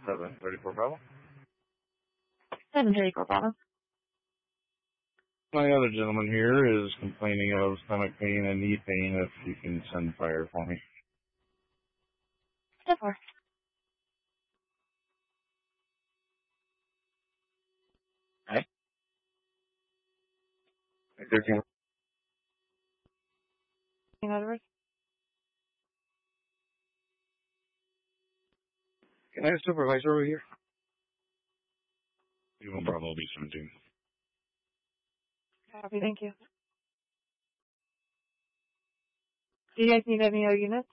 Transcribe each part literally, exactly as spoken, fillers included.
seven thirty-four Bravo. seven thirty-four Bravo. My other gentleman here is complaining of stomach pain and knee pain. If you can send fire for me. ten four. Hi. thirteen. In other words? Can I have a supervisor over here? You will probably be seventeen. Copy, thank you. Do you guys need any other units?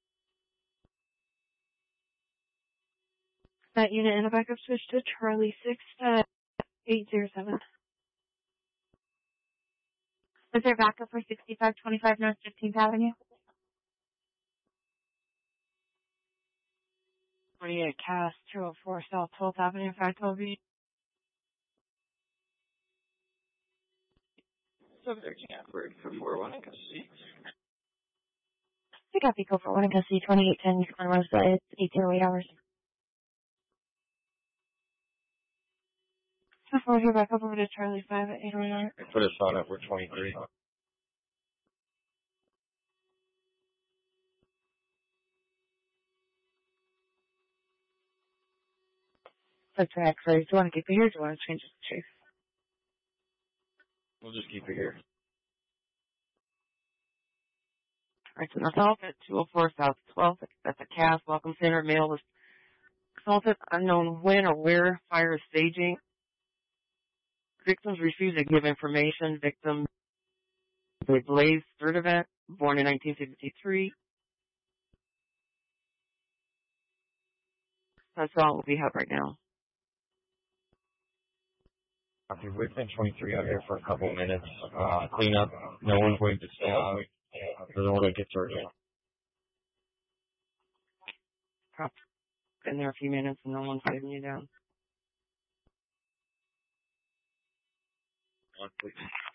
That unit in a backup switch to Charlie six eight zero seven. Is there backup for sixty-five twenty-five North fifteenth Avenue? twenty-eight Cass, two oh four South twelfth Avenue, five twelve B. seven thirteen Atwood for four one in custody. I got Pico for one in custody, twenty-eight ten on Rosebud. It's eight zero eight hours. So forward here back up over to Charlie five at eight oh nine. Put us on it. We're twenty-three. That's right, so do you want to keep it here or do you want to change it to Chase? We'll just keep it here. Alright, so myself at two oh four South twelfth, that's a Cass Welcome Center. Mail was assaulted, unknown when or where, fire is staging. Victims refuse to give information. Victim is Blaze Sturdivant, born in nineteen fifty-three. That's all we have right now. Okay, we've been twenty-three out here for a couple minutes. Uh, clean up. No one's going to stay out. Doesn't want to get started. Been there a few minutes and no one's taking you down. One, please.